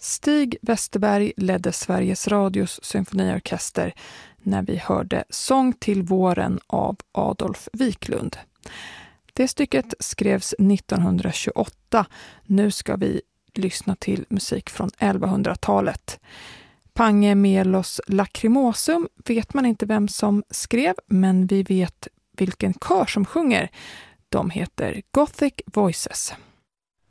Stig Westerberg ledde Sveriges Radios symfoniorkester när vi hörde Sång till våren av Adolf Wiklund. Det stycket skrevs 1928. Nu ska vi lyssna till musik från 1100-talet. Pange Melos Lacrimosum vet man inte vem som skrev, men vi vet vilken kör som sjunger. De heter Gothic Voices.